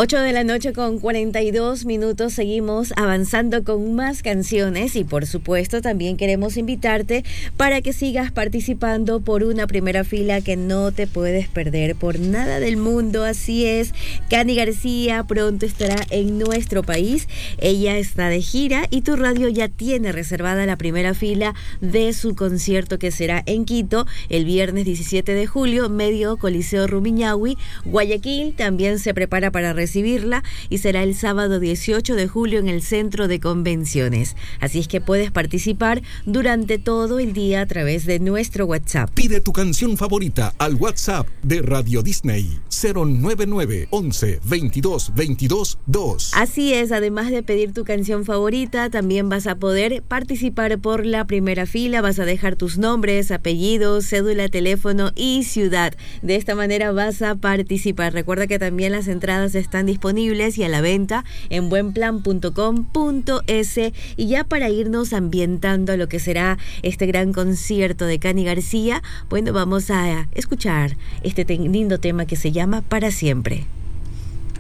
8 de la noche con 42 minutos, seguimos avanzando con más canciones y por supuesto también queremos invitarte para que sigas participando por una primera fila que no te puedes perder por nada del mundo. Así es, Cani García pronto estará en nuestro país, ella está de gira y tu radio ya tiene reservada la primera fila de su concierto que será en Quito el viernes 17 de julio, medio Coliseo Rumiñahui. Guayaquil también se prepara para recibirla y será el sábado 18 de julio en el Centro de Convenciones. Así es que puedes participar durante todo el día a través de nuestro WhatsApp. Pide tu canción favorita al WhatsApp de Radio Disney 099 11 22 22 2. Así es, además de pedir tu canción favorita, también vas a poder participar por la primera fila. Vas a dejar tus nombres, apellidos, cédula, teléfono y ciudad. De esta manera vas a participar. Recuerda que también las entradas están disponibles y a la venta en buenplan.com.es. Y ya para irnos ambientando a lo que será este gran concierto de Cani García, bueno, vamos a escuchar este lindo tema que se llama Para Siempre.